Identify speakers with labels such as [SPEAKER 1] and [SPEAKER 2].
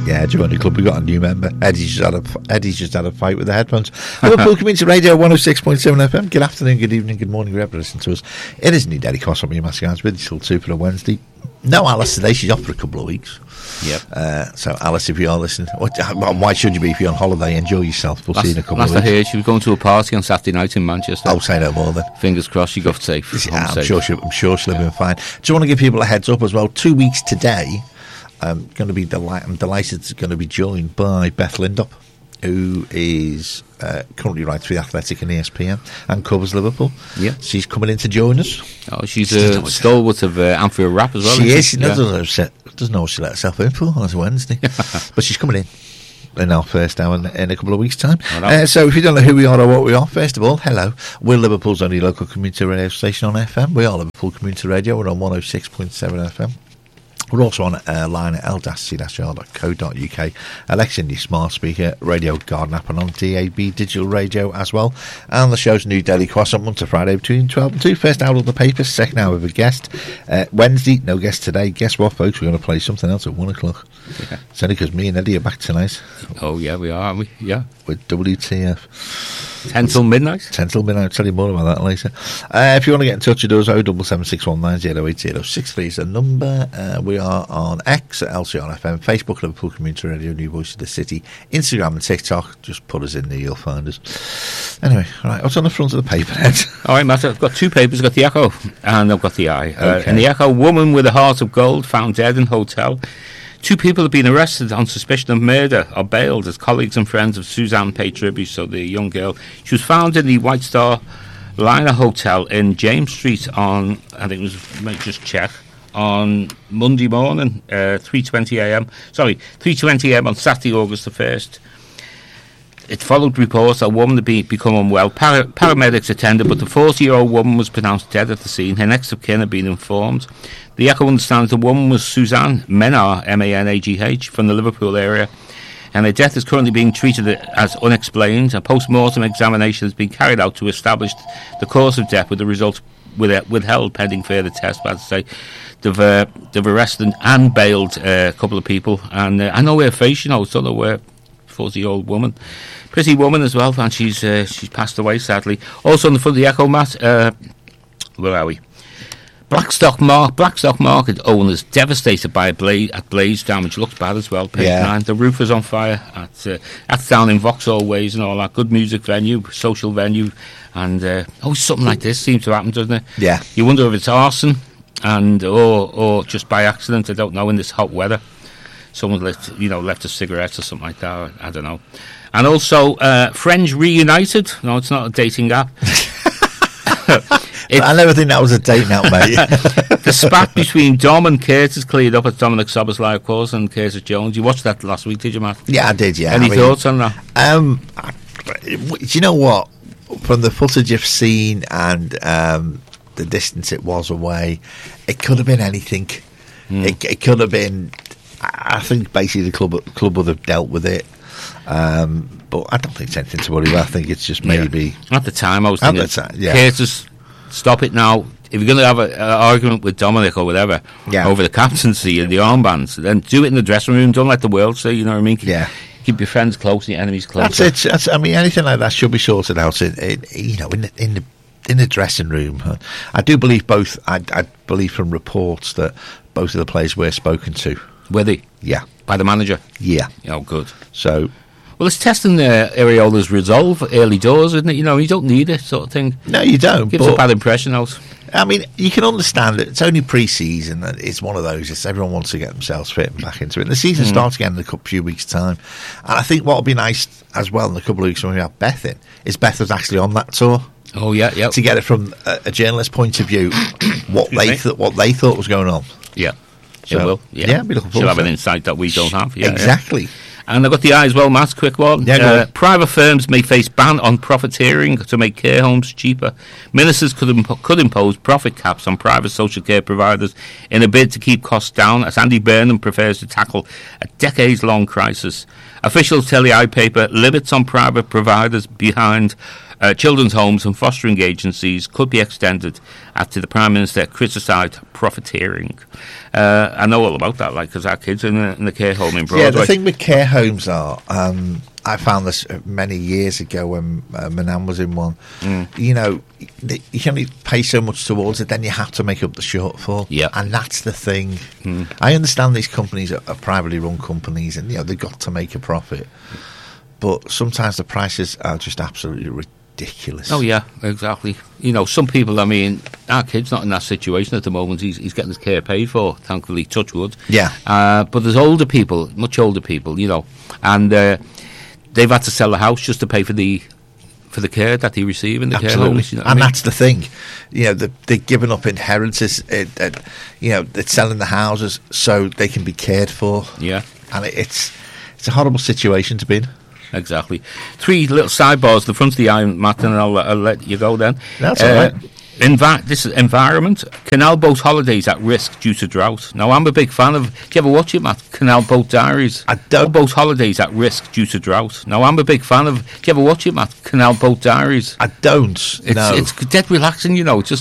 [SPEAKER 1] Yeah, join the club. We got a new member. Eddie's just had a fight with the headphones. Liverpool Community Radio 106.7 FM. Good afternoon, good evening, good morning, wherever you listen to us. It is new Daddy Cross on me, Massey Guys, with you till 2 for the Wednesday. No Alice today, she's off for a couple of weeks.
[SPEAKER 2] Yep.
[SPEAKER 1] So Alice, if you are listening, why should you be if you're on holiday? Enjoy yourself. We'll see you in a couple of weeks.
[SPEAKER 2] Last I heard, she was going to a party on Saturday night in Manchester.
[SPEAKER 1] I'll say no more then.
[SPEAKER 2] Fingers crossed she got safe.
[SPEAKER 1] Yeah, I'm sure she'll live fine. Do you want to give people a heads up as well? 2 weeks today, I'm delighted to going to be joined by Beth Lindop, who is currently writes for The Athletic and ESPN and covers Liverpool.
[SPEAKER 2] Yeah,
[SPEAKER 1] she's coming in to join us.
[SPEAKER 2] Oh, she's a stalwart of Anfield Rap as well.
[SPEAKER 1] She is. She doesn't know what she let herself in for on a Wednesday, but she's coming in our first hour in a couple of weeks' time. So if you don't know who we are or what we are, first of all, hello. We're Liverpool's only local community radio station on FM. We are Liverpool Community Radio. We're on 106.7 FM. We're also on line at l-c-r.co.uk, Alexa in your smart speaker, Radio Garden app, and on DAB digital radio as well. And the show's new daily croissant Monday to Friday between 12 and 2. First hour of the papers, second hour with a guest. Wednesday, no guest today. Guess what, folks? We're going to play something else at 1 o'clock. Yeah. It's only because me and Eddie are back tonight.
[SPEAKER 2] Oh, yeah, we are, aren't we? Yeah.
[SPEAKER 1] With WTF.
[SPEAKER 2] 10 till midnight?
[SPEAKER 1] 10 till midnight. I'll tell you more about that later. If you want to get in touch with us, 07761908063 is the number. We are on X at LCRFM, Facebook, Liverpool Community Radio, New Voice of the City, Instagram and TikTok. Just put us in there, you'll find us. Anyway, all right, what's on the front of the paper, Ed?
[SPEAKER 2] All right, Matt, I've got two papers. I've got the Echo and I've got the Eye.
[SPEAKER 1] Okay.
[SPEAKER 2] In the Echo, woman with a heart of gold found dead in hotel. 2 people have been arrested on suspicion of murder or bailed as colleagues and friends of Suzanne paid tribute. So the young girl, she was found in the White Star Liner Hotel in James Street on, I think it was, let me just check, on Monday morning, 3:20 a.m. on Saturday, August the 1st. It followed reports that a woman had become unwell. Paramedics attended, but the 40-year-old woman was pronounced dead at the scene. Her next of kin had been informed. The Echo understands the woman was Suzanne Menagh, M-A-N-A-G-H, from the Liverpool area, and her death is currently being treated as unexplained. A post-mortem examination has been carried out to establish the cause of death, with the results withheld pending further tests. But as I say, they've arrested and bailed a couple of people, and I know her face, sort of where 40-year-old woman, pretty woman as well, and she's passed away sadly. Also on the front of the Echo, Matt, where are we? Blackstock Market owners devastated by a blaze damage. Looks bad as well. Page 9. The roof was on fire at down in Vauxhall Ways and all that. Good music venue, social venue, and something like this seems to happen, doesn't it?
[SPEAKER 1] Yeah.
[SPEAKER 2] You wonder if it's arson or just by accident. I don't know. In this hot weather, someone left a cigarette or something like that. I don't know. And also, Friends Reunited. No, it's not a dating app.
[SPEAKER 1] I never think that was a date now, mate.
[SPEAKER 2] The spat between Dom and Curtis cleared up at Dominic Sobo's live course and Curtis Jones. You watched that last week, did you, Matt?
[SPEAKER 1] Yeah, I did, yeah.
[SPEAKER 2] Any thoughts on that?
[SPEAKER 1] Do you know what? From the footage you've seen and the distance it was away, it could have been anything. It could have been... I think basically the club would have dealt with it. But I don't think it's anything to worry about. I think it's just maybe...
[SPEAKER 2] At the time, I was thinking,
[SPEAKER 1] yeah.
[SPEAKER 2] Curtis, stop it now. If you're going to have an argument with Dominic or whatever over the captaincy and the armbands, then do it in the dressing room. Don't let the world say, you know what I mean? Keep your friends close and your enemies close.
[SPEAKER 1] That's it. I mean, anything like that should be sorted out in the dressing room. I do believe both. I believe from reports that both of the players were spoken to.
[SPEAKER 2] Were they?
[SPEAKER 1] Yeah.
[SPEAKER 2] By the manager?
[SPEAKER 1] Yeah.
[SPEAKER 2] Oh, good.
[SPEAKER 1] So...
[SPEAKER 2] Well, it's testing Areola's resolve early doors, isn't it? You don't need it, sort of thing.
[SPEAKER 1] No, you don't.
[SPEAKER 2] Gives a bad impression out.
[SPEAKER 1] I mean, you can understand it. It's only pre-season. It's one of those. Everyone wants to get themselves fit and back into it. And the season starts again in a few weeks' time. And I think what will be nice as well in a couple of weeks when we have Beth in, is Beth was actually on that tour.
[SPEAKER 2] Oh, yeah.
[SPEAKER 1] To get it from a journalist's point of view, what they thought was going on.
[SPEAKER 2] Yeah.
[SPEAKER 1] So,
[SPEAKER 2] it will. Yeah,
[SPEAKER 1] be looking forward
[SPEAKER 2] She'll have
[SPEAKER 1] to
[SPEAKER 2] an insight that we don't have. Yeah,
[SPEAKER 1] exactly.
[SPEAKER 2] Yeah. And I've got the Eye as well, Matt, quick one.
[SPEAKER 1] Yeah,
[SPEAKER 2] private firms may face ban on profiteering to make care homes cheaper. Ministers could impose profit caps on private social care providers in a bid to keep costs down, as Andy Burnham prefers to tackle a decades-long crisis. Officials tell the Eye paper limits on private providers behind children's homes and fostering agencies could be extended after the Prime Minister criticised profiteering. I know all about that, like, because our kids are in the care home in Broadway.
[SPEAKER 1] Yeah, the thing with care homes are, I found this many years ago when my nan was in one. You know, you can only pay so much towards it, then you have to make up the shortfall.
[SPEAKER 2] Yeah.
[SPEAKER 1] And that's the thing. I understand these companies are privately run companies, and, you know, they've got to make a profit. But sometimes the prices are just absolutely ridiculous.
[SPEAKER 2] Oh, yeah, exactly. You know, some people, I mean, our kid's not in that situation at the moment. He's getting his care paid for, thankfully, touch wood.
[SPEAKER 1] Yeah.
[SPEAKER 2] But there's older people, much older people, you know, and they've had to sell the house just to pay for the care that they receive in the care homes. You know
[SPEAKER 1] and that's the thing. You know, they're giving up inheritances. You know, they're selling the houses so they can be cared for.
[SPEAKER 2] Yeah.
[SPEAKER 1] And it's a horrible situation to be in.
[SPEAKER 2] Exactly. 3 little sidebars, the front of the iron, Matt, and I'll let you go then.
[SPEAKER 1] That's all right.
[SPEAKER 2] This is environment. Canal boat holidays at risk due to drought. Now, I'm a big fan of... Do you ever watch it, Matt? Canal Boat Diaries.
[SPEAKER 1] I don't.
[SPEAKER 2] Boat holidays at risk due to drought. Now, I'm a big fan of... Do you ever watch it, Matt? Canal Boat Diaries.
[SPEAKER 1] I don't. No.
[SPEAKER 2] It's dead relaxing, you know. It's just